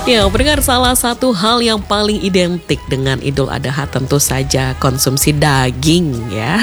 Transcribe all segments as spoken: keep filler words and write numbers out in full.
Ya, pendengar, salah satu hal yang paling identik dengan Idul Adha tentu saja konsumsi daging ya.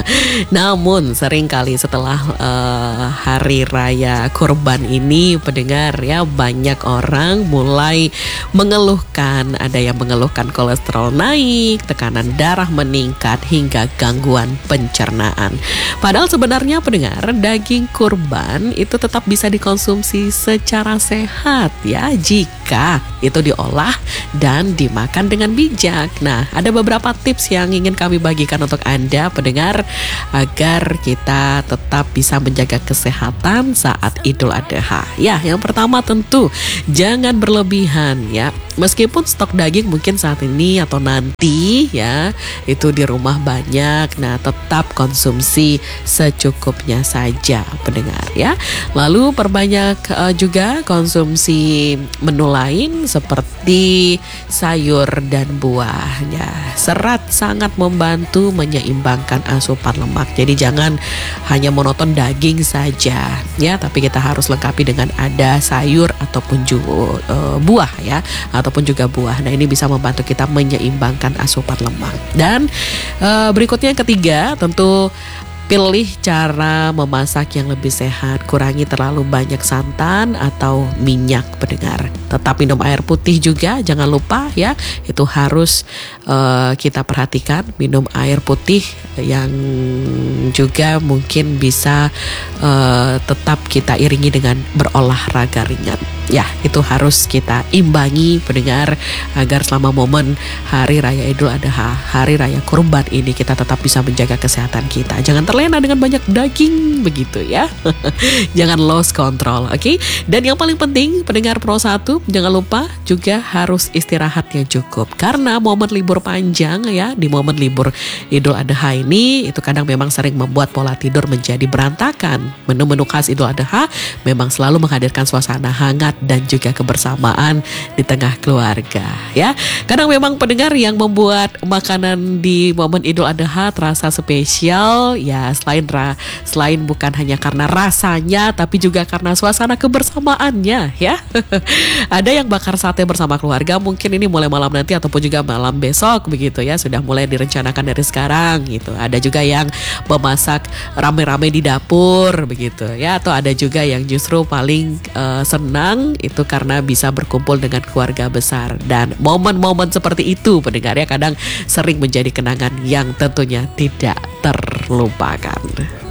Namun seringkali setelah uh, hari raya kurban ini, pendengar ya, banyak orang mulai mengeluhkan, ada yang mengeluhkan kolesterol naik, tekanan darah meningkat hingga gangguan pencernaan. Padahal sebenarnya pendengar, daging kurban itu tetap bisa dikonsumsi secara sehat ya, jika itu diolah dan dimakan dengan bijak. Nah, ada beberapa tips yang ingin kami bagikan untuk Anda pendengar agar kita tetap bisa menjaga kesehatan saat Idul Adha. Ya, yang pertama tentu jangan berlebihan ya. Meskipun stok daging mungkin saat ini atau nanti ya itu di rumah banyak, nah tetap konsumsi secukupnya saja pendengar ya. Lalu perbanyak uh, juga konsumsi menu lain seperti sayur dan buahnya. Serat sangat membantu menyeimbangkan asupan lemak. Jadi jangan hanya monoton daging saja ya, tapi kita harus lengkapi dengan ada sayur ataupun juga uh, buah ya, ataupun juga buah. Nah, ini bisa membantu kita menyeimbangkan asupan lemak. Dan uh, berikutnya yang ketiga, tentu pilih cara memasak yang lebih sehat. Kurangi terlalu banyak santan atau minyak pendengar. Tetap minum air putih juga, jangan lupa ya. Itu harus uh, kita perhatikan, minum air putih yang juga mungkin bisa uh, tetap kita iringi dengan berolahraga ringan. Ya, itu harus kita imbangi pendengar agar selama momen Hari Raya Idul Adha, Hari Raya Kurban ini kita tetap bisa menjaga kesehatan kita. Jangan terlena dengan banyak daging begitu ya. Jangan lost control, oke? Okay? Dan yang paling penting pendengar Pro satu, jangan lupa juga harus istirahat yang cukup. Karena momen libur panjang ya, di momen libur Idul Adha ini itu kadang memang sering membuat pola tidur menjadi berantakan. Menu-menu khas Idul Adha memang selalu menghadirkan suasana hangat dan juga kebersamaan di tengah keluarga ya. Kadang memang pendengar yang membuat makanan di momen Idul Adha terasa spesial ya, selain ra, selain bukan hanya karena rasanya tapi juga karena suasana kebersamaannya ya. Ada yang bakar sate bersama keluarga, mungkin ini mulai malam nanti ataupun juga malam besok begitu ya, sudah mulai direncanakan dari sekarang gitu. Ada juga yang memasak rame-rame di dapur begitu ya, atau ada juga yang justru paling uh, senang itu karena bisa berkumpul dengan keluarga besar. Dan momen-momen seperti itu pendengar ya kadang sering menjadi kenangan yang tentunya tidak terlupakan.